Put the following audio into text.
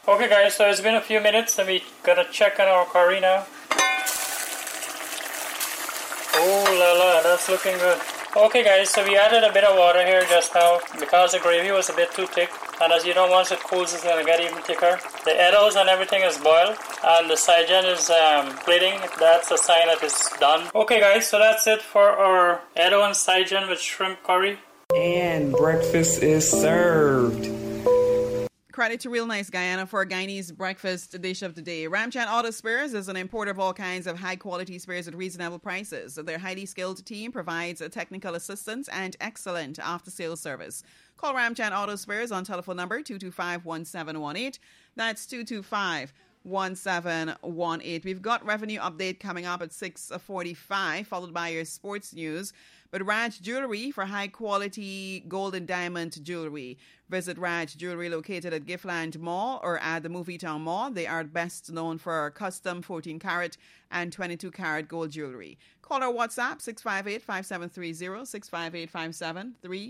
Okay guys, so it's been a few minutes and we gotta check on our curry now. Oh la la, that's looking good. Okay guys, so we added a bit of water here just now because the gravy was a bit too thick. And as you know, once it cools, it's gonna get even thicker. The edibles and everything is boiled, and the Saigon is plating. That's a sign that it's done. Okay guys, so that's it for our Edo and Saigon with shrimp curry. And breakfast is served. Credit to Real Nice Guyana for Guyanese breakfast dish of the day. Ramchan Auto Spares is an importer of all kinds of high-quality spares at reasonable prices. Their highly skilled team provides technical assistance and excellent after-sales service. Call Ramchan Auto Spares on telephone number 225-1718. That's 225-1718. We've got revenue update coming up at 6:45, followed by your sports news. But Raj Jewelry for high-quality gold and diamond jewelry. Visit Raj Jewelry located at Giftland Mall or at the Movietown Mall. They are best known for custom 14-carat and 22-carat gold jewelry. Call or WhatsApp 658-5730, 658-5730.